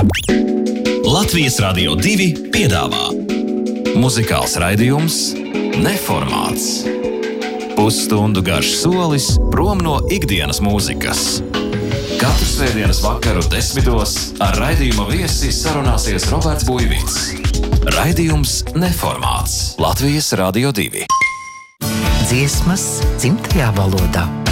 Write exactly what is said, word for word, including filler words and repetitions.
Latvijas Radio divi piedāvā muzikāls raidījums Neformāts. Pusstundu garš solis prom no ikdienas mūzikas. Katru svētdienas vakaru desmitos ar raidījuma viesi sarunāsies Roberts Buivits. Raidījums Neformāts. Latvijas Radio divi. Dziesmas dzimtajā valodā.